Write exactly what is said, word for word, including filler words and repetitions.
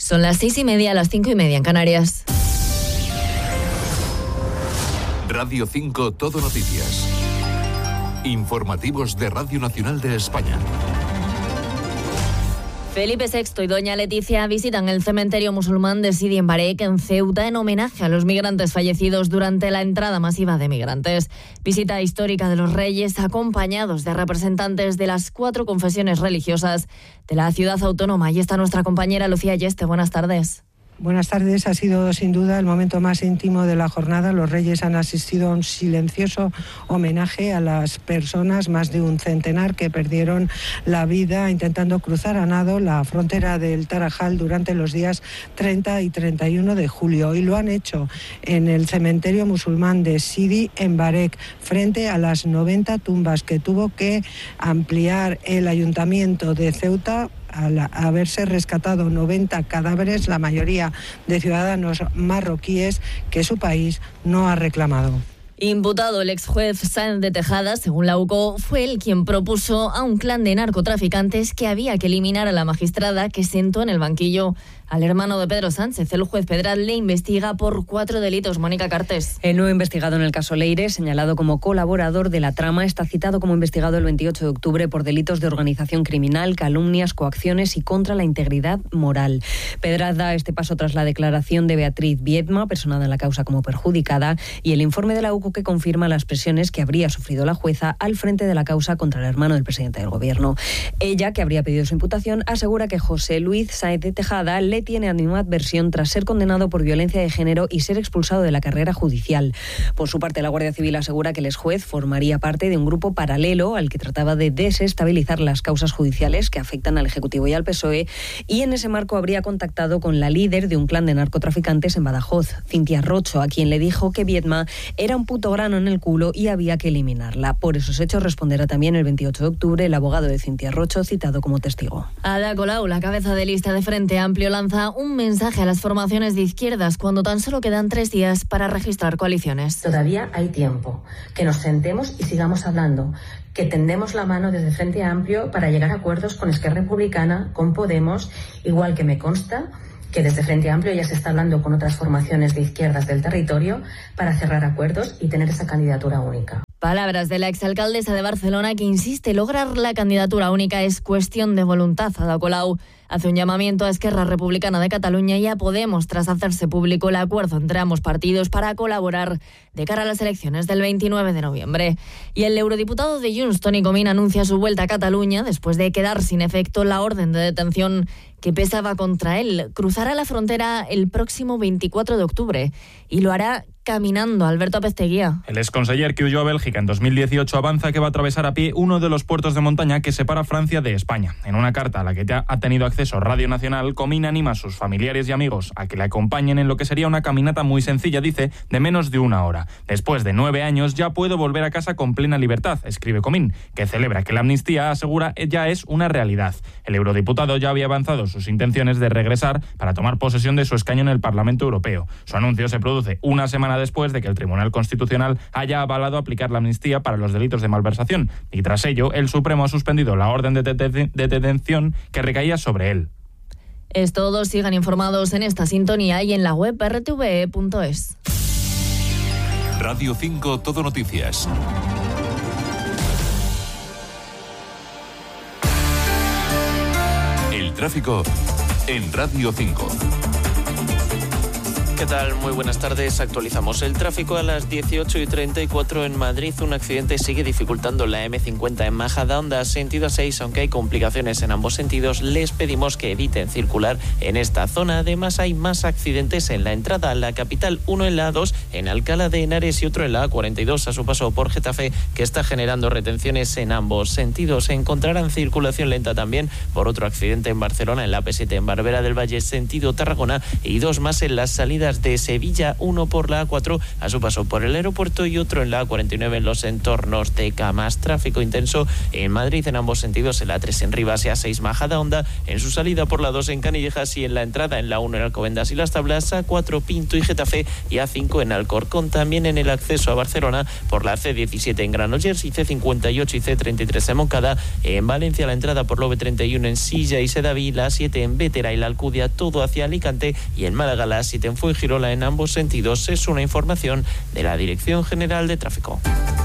Son las seis y media, las cinco y media en Canarias. Radio cinco Todo Noticias. Informativos de Radio Nacional de España. Felipe sexto y doña Leticia visitan el cementerio musulmán de Sidi en Barek, en Ceuta, en homenaje a los migrantes fallecidos durante la entrada masiva de migrantes. Visita histórica de los reyes, acompañados de representantes de las cuatro confesiones religiosas de la ciudad autónoma. Y está nuestra compañera Lucía Yeste. Buenas tardes. Buenas tardes. Ha sido sin duda el momento más íntimo de la jornada. Los reyes han asistido a un silencioso homenaje a las personas, más de un centenar, que perdieron la vida intentando cruzar a nado la frontera del Tarajal durante los días treinta y treinta y uno de julio. Y lo han hecho en el cementerio musulmán de Sidi en Barek, frente a las noventa tumbas que tuvo que ampliar el ayuntamiento de Ceuta al haberse rescatado noventa cadáveres, la mayoría de ciudadanos marroquíes que su país no ha reclamado. Imputado el ex juez Sáenz de Tejada, según la U C O, fue él quien propuso a un clan de narcotraficantes que había que eliminar a la magistrada que sentó en el banquillo al hermano de Pedro Sánchez. El juez Pedral le investiga por cuatro delitos. Mónica Cartés. El nuevo investigado en el caso Leire, señalado como colaborador de la trama, está citado como investigado el veintiocho de octubre por delitos de organización criminal, calumnias, coacciones y contra la integridad moral. Pedral da este paso tras la declaración de Beatriz Viedma, personada en la causa como perjudicada, y el informe de la U C O que confirma las presiones que habría sufrido la jueza al frente de la causa contra el hermano del presidente del gobierno. Ella, que habría pedido su imputación, asegura que José Luis Sáenz de Tejada le tiene animadversión tras ser condenado por violencia de género y ser expulsado de la carrera judicial. Por su parte, la Guardia Civil asegura que el exjuez formaría parte de un grupo paralelo al que trataba de desestabilizar las causas judiciales que afectan al Ejecutivo y al P S O E, y en ese marco habría contactado con la líder de un clan de narcotraficantes en Badajoz, Cintia Rocho, a quien le dijo que Viedma era un puto grano en el culo y había que eliminarla. Por esos hechos responderá también el veintiocho de octubre el abogado de Cintia Rocho, citado como testigo. Ada Colau, la cabeza de lista de Frente Amplio, lanza un mensaje a las formaciones de izquierdas cuando tan solo quedan tres días para registrar coaliciones. Todavía hay tiempo. Que nos sentemos y sigamos hablando. Que tendemos la mano desde Frente Amplio para llegar a acuerdos con Esquerra Republicana, con Podemos, igual que me consta que desde Frente Amplio ya se está hablando con otras formaciones de izquierdas del territorio para cerrar acuerdos y tener esa candidatura única. Palabras de la exalcaldesa de Barcelona, que insiste, lograr la candidatura única es cuestión de voluntad. Ada Colau hace un llamamiento a Esquerra Republicana de Cataluña y a Podemos tras hacerse público el acuerdo entre ambos partidos para colaborar de cara a las elecciones del veintinueve de noviembre. Y el eurodiputado de Junts, Toni Comín, anuncia su vuelta a Cataluña después de quedar sin efecto la orden de detención que pesaba contra él. Cruzará la frontera el próximo veinticuatro de octubre y lo hará caminando. Alberto Apezteguía. El exconseller que huyó a Bélgica en dos mil dieciocho avanza que va a atravesar a pie uno de los puertos de montaña que separa Francia de España. En una carta a la que ya ha tenido acceso Radio Nacional, Comín anima a sus familiares y amigos a que le acompañen en lo que sería una caminata muy sencilla, dice, de menos de una hora. Después de nueve años ya puedo volver a casa con plena libertad, escribe Comín, que celebra que la amnistía, asegura, ya es una realidad. El eurodiputado ya había avanzado sus intenciones de regresar para tomar posesión de su escaño en el Parlamento Europeo. Su anuncio se produce una semana después de que el Tribunal Constitucional haya avalado aplicar la amnistía para los delitos de malversación, y tras ello el Supremo ha suspendido la orden de, de, de detención que recaía sobre él. Es todo. Sigan informados en esta sintonía y en la web erre te ve e punto es. Radio cinco Todo Noticias. El tráfico en Radio cinco. ¿Qué tal? Muy buenas tardes. Actualizamos el tráfico a las dieciocho y treinta y cuatro en Madrid. Un accidente sigue dificultando la eme cincuenta en Majadahonda, sentido seis, aunque hay complicaciones en ambos sentidos. Les pedimos que eviten circular en esta zona. Además, hay más accidentes en la entrada a la capital, uno en la A dos, en Alcalá de Henares, y otro en la A cuarenta y dos a su paso por Getafe, que está generando retenciones en ambos sentidos. Se encontrarán circulación lenta también por otro accidente en Barcelona, en la A P siete en Barberá del Valle, sentido Tarragona, y dos más en la salida salidas de Sevilla, uno por la A cuatro a su paso por el aeropuerto y otro en la A cuarenta y nueve en los entornos de Camas. Tráfico intenso en Madrid en ambos sentidos, en la A tres en Rivas y A seis Majadahonda, en su salida por la dos en Canillejas y en la entrada en la uno en Alcobendas y Las Tablas, A cuatro Pinto y Getafe y A cinco en Alcorcón. También en el acceso a Barcelona por la C diecisiete en Granollers y C cincuenta y ocho y C treinta y tres en Moncada. En Valencia la entrada por la V treinta y uno en Silla y Sedaví, la A siete en Bétera y la Alcudia, todo hacia Alicante, y en Málaga la A siete en Fuengirola en ambos sentidos. Es una información de la Dirección General de Tráfico.